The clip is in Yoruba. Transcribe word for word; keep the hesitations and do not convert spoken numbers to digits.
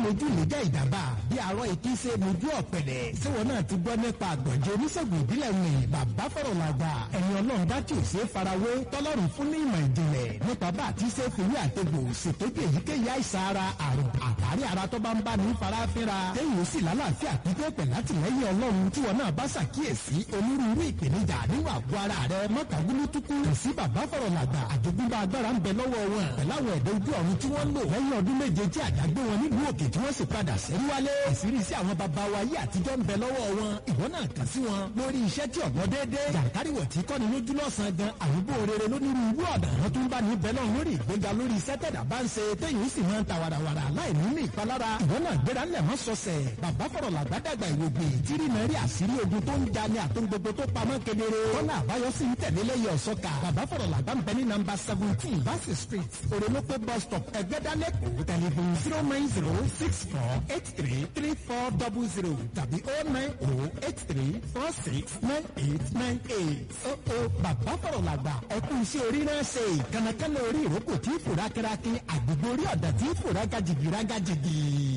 mojú ìlẹ́jà ìdàbà bí arọ ètí ṣe mojú ọ̀pẹ̀lẹ̀ síwọ́n náà ti gbọ́ nípa àgbọ̀njẹ́ oníṣègùn ìbílẹ̀ ní bàbá fọ̀rọ̀ làgbà ẹni ọlọ́run dá tí ò ṣe é farawé tọ́lọ́run fún ní ìmọ̀ ìjìnlẹ̀ nípa bá àti ṣe fìwé àtẹ̀gbò ṣètọ́jú èyíkéyìí àìsàn ara àrùn àtàrí ara tó bá ń bá ní farafinra téyìn ó sì lálàáfíà pípé pẹ̀lú àtìlẹ́yìn ọlọ́run tí wọn náà bá ṣàkíyèsí onírúurú ìpèníjà nínú àgọ́ ara rẹ mọ́tàgúlútukú kò sí bàbá fọ̀rọ̀ làgbà àjogúnbá agbára ń bẹ lọ́wọ́ wọn pẹ̀láwọn ẹ̀dẹ́ ojú ọ̀run tí wọ́n lò lẹ́yìn ọdún méje tí àdágbé wọn nílùú òkè tí wọ́n sì padà sẹ́rí wálé àṣírí sí àwọn bàbá wa yé àtijọ́ ń bẹ lọ́wọ́ wọn ìwọ náà kàn sí wọn lórí iṣẹ́ tí ọ̀gbọ́n déédéé jàǹkáríwọ̀ tí kọ́ni lójú lọ́sàn-án gan àrùbó rere lónírúurú ọ̀dà wọn tó ń bá ní bẹ́lọ̀ lórí ìgbéga lórí iṣẹ́ tẹ̀dá bá ń ṣe téyìn ó sì máa ń ta wàràwàrà láì ní ní ìpalára ìwọ náà gbéra ńlẹ̀ mọ́ sọ̀sẹ̀ bàbá fọ̀rọ̀ làgbàdàgbà ìwògbè tírí náà rí àṣírí ogun tó ń ja ní àtún gbogbo tó pamọ́ kedere kọ́nà àbáyọ sí ń tẹ̀lé lẹ́yìn ọ̀ṣọ́ka bàbá fọ̀rọ̀ làgbà ń bẹ ní nàmbà seventeen Bassey street orenope bus stop ẹgbẹ́dálẹ́kọ̀ọ́ tẹlifon zero nine zero six four eight three three four double zero tàbí oh nine oh eight three four six nine eight nine eight. ó ó bàbá fọ̀rọ̀ làgbà ẹkú iṣẹ́ orí náà ṣe kànákànná orí ìrókò tí fòrákẹ́rákẹ́ àgbègbè orí ọ̀dà tí fòrágàjìgì rágàjìgì.